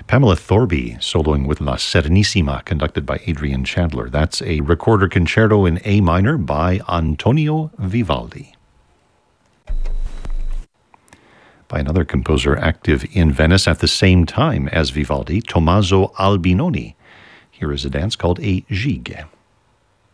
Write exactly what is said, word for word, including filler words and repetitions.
Pamela Thorby soloing with La Serenissima, conducted by Adrian Chandler. That's a recorder concerto in A minor by Antonio Vivaldi. By another composer active in Venice at the same time as Vivaldi, Tommaso Albinoni. Here is a dance called a gigue.